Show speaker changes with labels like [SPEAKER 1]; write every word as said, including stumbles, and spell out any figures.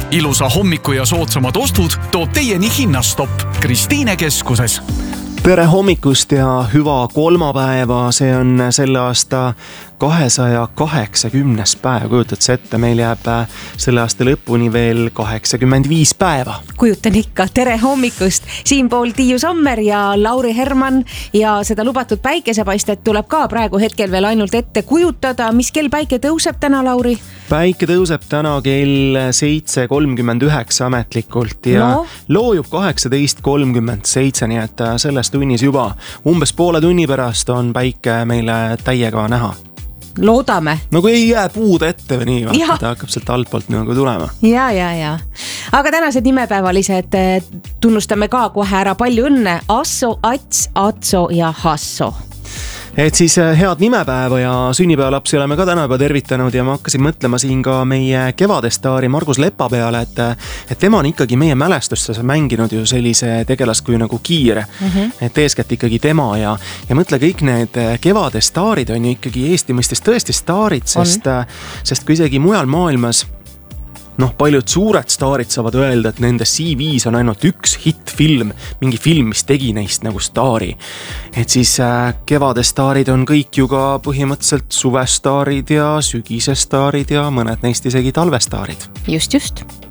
[SPEAKER 1] ilusa hommiku ja soodsamad ostud toob teieni Hinnastopp Kristiine keskuses.
[SPEAKER 2] Tere hommikust ja hüva kolmapäeva, see on selle aasta kahesaja kaheksakümnes päev, kujutad see ette, meil jääb selle aasta lõpuni veel kaheksakümmend viis päeva.
[SPEAKER 3] Kujutan ikka, tere hommikust, siinpool Tiiu Sommer ja Lauri Herman ja seda lubatud päikesepaistet tuleb ka praegu hetkel veel ainult ette kujutada. Mis kell päike tõuseb täna, Lauri?
[SPEAKER 2] Päike tõuseb täna kell seitse kolmkümmend üheksa ametlikult ja no. loojub kaheksateist kolmkümmend seitse, nii et selles tunnis juba umbes poole tunni pärast on päike meile täiega näha.
[SPEAKER 3] Loodame.
[SPEAKER 2] No kui ei jää puud ette või nii, vaata, ta hakkab sealt altpoolt nagu tulema.
[SPEAKER 3] Ja, ja, ja. Aga tänased nimepäevalised tunnustame ka kohe ära, palju õnne. Asso, Ats, Atso ja Hasso.
[SPEAKER 2] Et siis head nimepäeva ja sünnipäevalapsi oleme ka täna juba tervitanud ja ma hakkasin mõtlema siin ka meie kevadestaari Margus Lepa peale, et, et tema on ikkagi meie mälestusse mänginud ju sellise tegelaskuju nagu Kiire. Mm-hmm. Et eeskätt ikkagi tema ja, ja mõtle, kõik need kevadestaarid on ju ikkagi Eesti mõistes tõesti staarid, sest, sest kui isegi mujal maailmas noh, paljud suured staarid saavad öelda, et nende C V's on ainult üks hittfilm, mingi film, mis tegi neist nagu staari. Et siis äh, kevadestaarid on kõik ju ka põhimõtteliselt suvestaarid ja sügisestaarid ja mõned neist isegi talvestaarid.
[SPEAKER 3] Just, just.